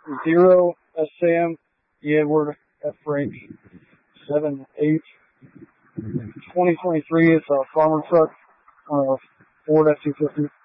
0 S. Sam, E. Edward, F. Frank, 7-8. 2023, it's a farmer truck, Ford F-250.